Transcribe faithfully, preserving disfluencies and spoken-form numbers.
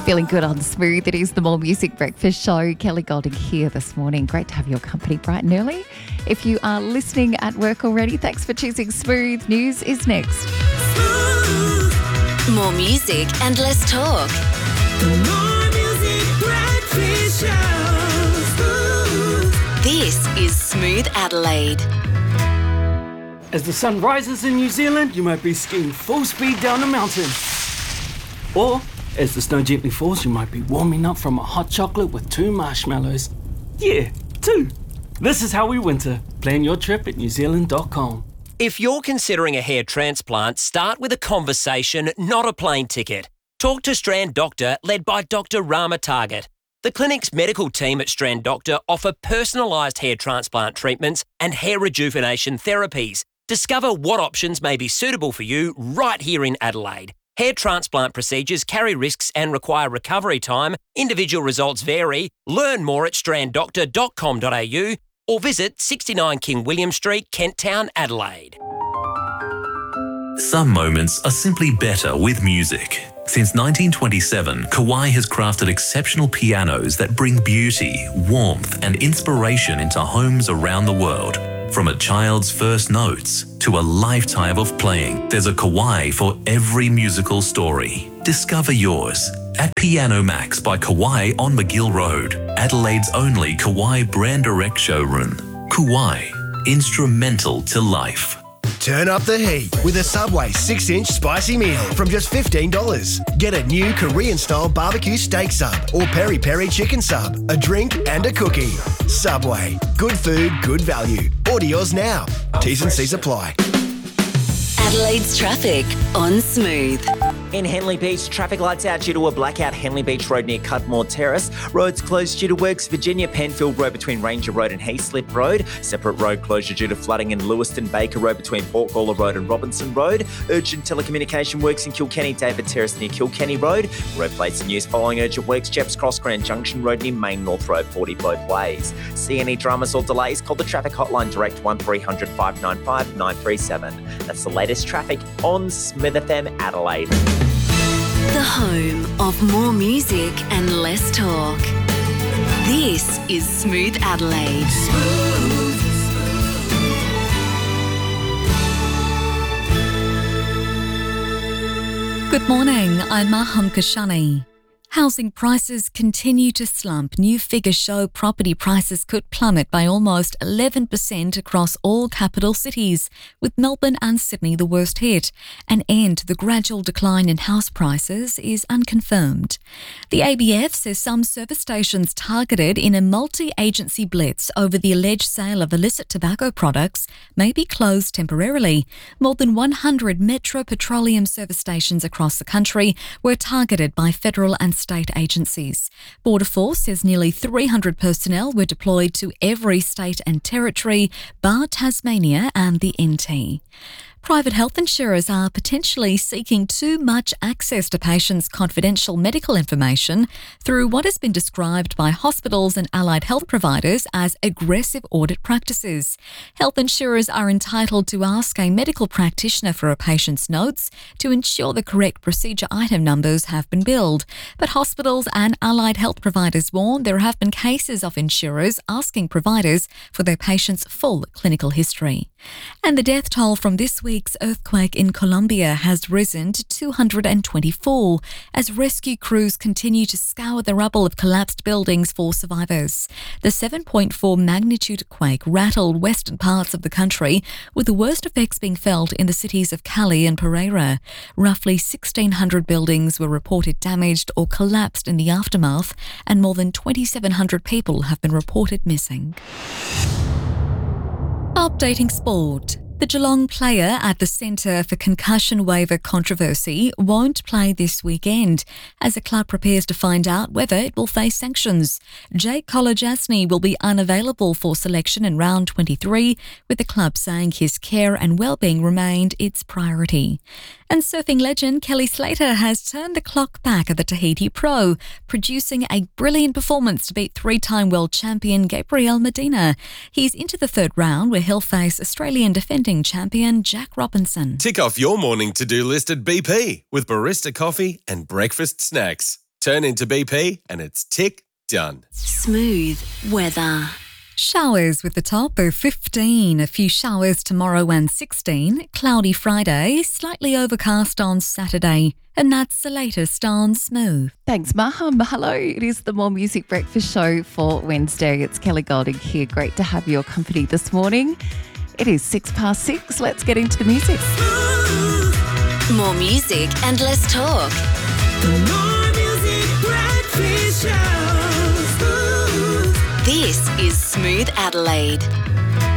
Feeling good on Smooth. It is the More Music Breakfast Show. Kelly Golding here this morning. Great to have your company bright and early. If you are listening at work already, thanks for choosing Smooth. News is next. More music and less talk. More Music Breakfast Show. This is Smooth Adelaide. As the sun rises in New Zealand, you might be skiing full speed down a mountain. Or, as the snow gently falls, you might be warming up from a hot chocolate with two marshmallows. Yeah, two. This is how we winter. Plan your trip at new zealand dot com. If you're considering a hair transplant, start with a conversation, not a plane ticket. Talk to Strand Doctor, led by Doctor Rama Target. The clinic's medical team at Strand Doctor offer personalised hair transplant treatments and hair rejuvenation therapies. Discover what options may be suitable for you right here in Adelaide. Hair transplant procedures carry risks and require recovery time. Individual results vary. Learn more at strand doctor dot com dot a u or visit sixty-nine King William Street, Kent Town, Adelaide. Some moments are simply better with music. Since nineteen twenty-seven, Kawai has crafted exceptional pianos that bring beauty, warmth, and inspiration into homes around the world. From a child's first notes to a lifetime of playing, there's a Kawai for every musical story. Discover yours at Piano Max by Kawai on McGill Road, Adelaide's only Kawai brand direct showroom. Kawai, instrumental to life. Turn up the heat with a Subway six inch spicy meal from just fifteen dollars. Get a new Korean-style barbecue steak sub or peri-peri chicken sub, a drink and a cookie. Subway. Good food, good value. Order yours now. T's and C's apply. Adelaide's traffic on Smooth. In Henley Beach, traffic lights out due to a blackout. Henley Beach Road near Cudmore Terrace. Roads closed due to works. Virginia Penfield Road between Ranger Road and Heathslip Road. Separate road closure due to flooding in Lewiston Baker Road between Port Gawler Road and Robinson Road. Urgent telecommunication works in Kilkenny David Terrace near Kilkenny Road. Road plates in use following urgent works. Jeps Cross Grand Junction Road near Main North Road, forty both ways. See any dramas or delays? Call the traffic hotline direct one three hundred five nine five nine three seven. That's the latest traffic on Smith F M Adelaide. The home of more music and less talk. This is Smooth Adelaide. Good morning, I'm Maham Kashani. Housing prices continue to slump. New figures show property prices could plummet by almost eleven percent across all capital cities, with Melbourne and Sydney the worst hit. An end to the gradual decline in house prices is unconfirmed. The A B F says some service stations targeted in a multi-agency blitz over the alleged sale of illicit tobacco products may be closed temporarily. More than one hundred Metro Petroleum service stations across the country were targeted by federal and state agencies. Border Force says nearly three hundred personnel were deployed to every state and territory, bar Tasmania and the N T. Private health insurers are potentially seeking too much access to patients' confidential medical information through what has been described by hospitals and allied health providers as aggressive audit practices. Health insurers are entitled to ask a medical practitioner for a patient's notes to ensure the correct procedure item numbers have been billed. But hospitals and allied health providers warn there have been cases of insurers asking providers for their patients' full clinical history. And the death toll from this week week's earthquake in Colombia has risen to two hundred twenty-four as rescue crews continue to scour the rubble of collapsed buildings for survivors. The seven point four magnitude quake rattled western parts of the country, with the worst effects being felt in the cities of Cali and Pereira. Roughly sixteen hundred buildings were reported damaged or collapsed in the aftermath, and more than twenty-seven hundred people have been reported missing. Updating sport. The Geelong player at the Centre for Concussion Waiver Controversy won't play this weekend as the club prepares to find out whether it will face sanctions. Jake Kolodjasny will be unavailable for selection in round twenty-three, with the club saying his care and well-being remained its priority. And surfing legend Kelly Slater has turned the clock back at the Tahiti Pro, producing a brilliant performance to beat three-time world champion Gabriel Medina. He's into the third round where he'll face Australian defending champion Jack Robinson. Tick off your morning to-do list at B P with barista coffee and breakfast snacks. Turn into B P and it's tick done. Smooth weather. Showers with the top of fifteen. A few showers tomorrow and sixteen. Cloudy Friday. Slightly overcast on Saturday. And that's the latest on Smooth. Thanks, Maham. Hello, it is the More Music Breakfast Show for Wednesday. It's Kelly Golding here. Great to have your company this morning. It is six past six. Let's get into the music. More music and less talk. More Music Breakfast Show. This is Smooth Adelaide.